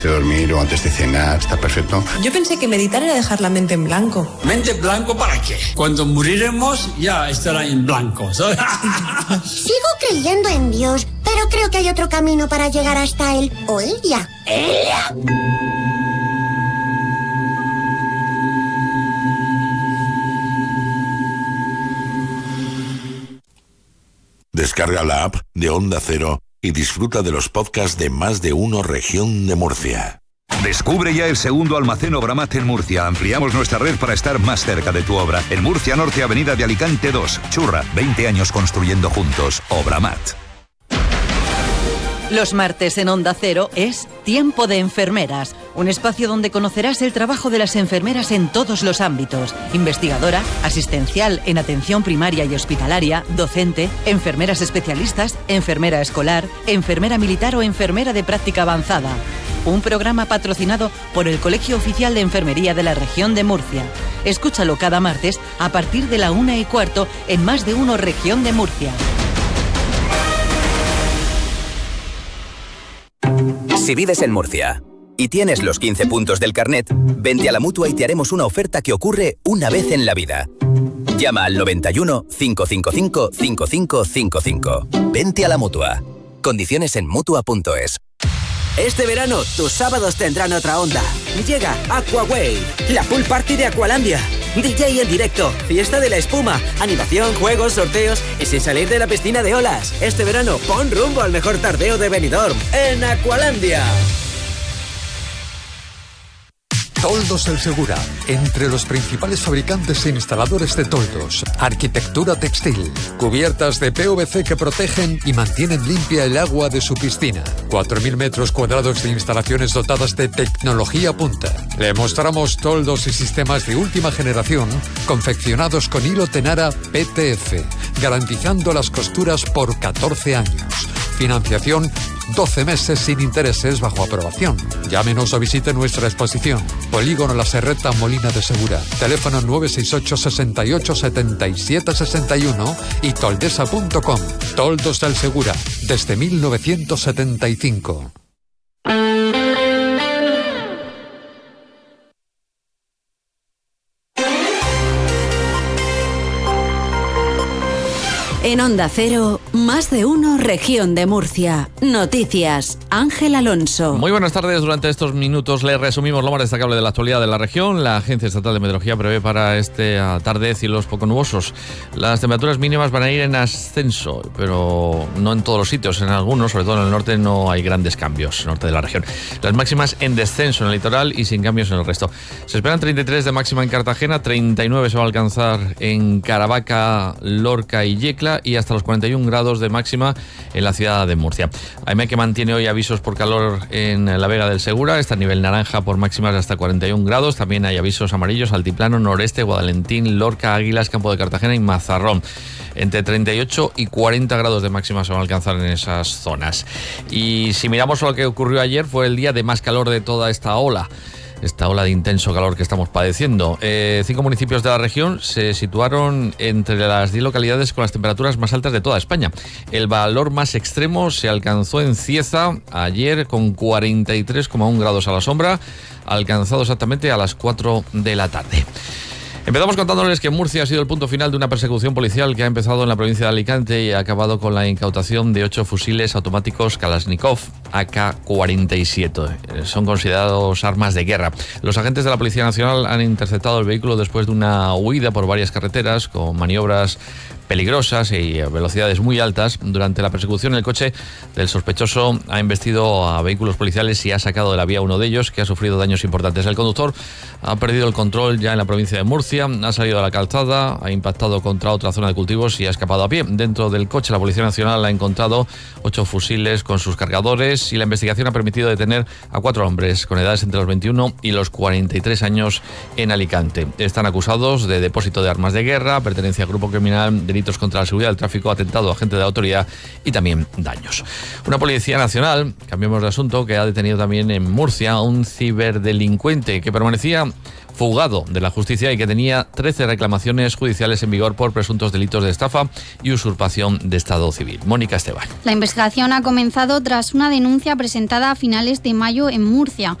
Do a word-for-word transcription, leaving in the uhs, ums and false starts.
de dormir o antes de cenar, está perfecto. Yo pensé que meditar era dejar la mente en blanco. ¿Mente en blanco para qué? Cuando moriremos ya estará en blanco, ¿sabes? Sigo creyendo en Dios, pero creo que hay otro camino para llegar hasta él. O ella. ¡Ella! Descarga la app de Onda Cero y disfruta de los podcasts de Más de Uno Región de Murcia. Descubre ya el segundo almacén Obramat en Murcia. Ampliamos nuestra red para estar más cerca de tu obra. En Murcia Norte, Avenida de Alicante dos. Churra, veinte años construyendo juntos. Obramat. Los martes en Onda Cero es Tiempo de Enfermeras, un espacio donde conocerás el trabajo de las enfermeras en todos los ámbitos: investigadora, asistencial en atención primaria y hospitalaria, docente, enfermeras especialistas, enfermera escolar, enfermera militar o enfermera de práctica avanzada. Un programa patrocinado por el Colegio Oficial de Enfermería de la Región de Murcia. Escúchalo cada martes a partir de la una y cuarto en Más de Uno Región de Murcia. Si vives en Murcia y tienes los quince puntos del carnet, vente a la Mutua y te haremos una oferta que ocurre una vez en la vida. Llama al noventa y uno, cinco cinco cinco, cinco cinco cinco cinco. Vente a la Mutua. Condiciones en Mutua punto es. Este verano, tus sábados tendrán otra onda. Llega Aquawave, la pool party de Aqualandia. D J en directo, fiesta de la espuma, animación, juegos, sorteos y sin salir de la piscina de olas. Este verano, pon rumbo al mejor tardeo de Benidorm, en Aqualandia. Toldos El Segura, entre los principales fabricantes e instaladores de toldos, arquitectura textil, cubiertas de P V C que protegen y mantienen limpia el agua de su piscina. cuatro mil metros cuadrados de instalaciones dotadas de tecnología punta. Le mostramos toldos y sistemas de última generación, confeccionados con hilo Tenara P T F, garantizando las costuras por catorce años. Financiación doce meses sin intereses bajo aprobación. Llámenos o visite nuestra exposición. Polígono La Serreta, Molina de Segura. Teléfono nueve seis ocho, sesenta y ocho, setenta y siete sesenta y uno y toldesa punto com. Toldos del Segura, desde mil novecientos setenta y cinco. En Onda Cero, Más de Uno Región de Murcia. Noticias, Ángel Alonso. Muy buenas tardes. Durante estos minutos les resumimos lo más destacable de la actualidad de la región. La Agencia Estatal de Meteorología prevé para esta tarde cielos poco nubosos. Las temperaturas mínimas van a ir en ascenso, pero no en todos los sitios. En algunos, sobre todo en el norte, no hay grandes cambios, norte de la región. Las máximas en descenso en el litoral y sin cambios en el resto. Se esperan treinta y tres de máxima en Cartagena, treinta y nueve se va a alcanzar en Caravaca, Lorca y Yecla, y hasta los cuarenta y un grados de máxima en la ciudad de Murcia. AEMET mantiene hoy avisos por calor en la Vega del Segura, está a nivel naranja por máximas de hasta cuarenta y un grados. También hay avisos amarillos, Altiplano, Noreste, Guadalentín, Lorca, Águilas, Campo de Cartagena y Mazarrón. Entre treinta y ocho y cuarenta grados de máxima se van a alcanzar en esas zonas. Y si miramos lo que ocurrió ayer, fue el día de más calor de toda esta ola. Esta ola de intenso calor que estamos padeciendo. Eh, cinco municipios de la región se situaron entre las diez localidades con las temperaturas más altas de toda España. El valor más extremo se alcanzó en Cieza ayer con cuarenta y tres coma uno grados a la sombra, alcanzado exactamente a las cuatro de la tarde. Empezamos contándoles que Murcia ha sido el punto final de una persecución policial que ha empezado en la provincia de Alicante y ha acabado con la incautación de ocho fusiles automáticos Kalashnikov A K cuarenta y siete. Son considerados armas de guerra. Los agentes de la Policía Nacional han interceptado el vehículo después de una huida por varias carreteras con maniobras peligrosas y a velocidades muy altas. Durante la persecución, el coche del sospechoso ha embestido a vehículos policiales y ha sacado de la vía uno de ellos, que ha sufrido daños importantes. El conductor ha perdido el control ya en la provincia de Murcia, ha salido a la calzada, ha impactado contra otra zona de cultivos y ha escapado a pie. Dentro del coche, la Policía Nacional ha encontrado ocho fusiles con sus cargadores y la investigación ha permitido detener a cuatro hombres con edades entre los veintiuno y los cuarenta y tres años en Alicante. Están acusados de depósito de armas de guerra, pertenencia a grupo criminal, delito delitos contra la seguridad del tráfico, atentado a agente de la autoridad y también daños. Una policía nacional, cambiamos de asunto, que ha detenido también en Murcia a un ciberdelincuente que permanecía fugado de la justicia y que tenía trece reclamaciones judiciales en vigor por presuntos delitos de estafa y usurpación de estado civil. Mónica Esteban. La investigación ha comenzado tras una denuncia presentada a finales de mayo en Murcia.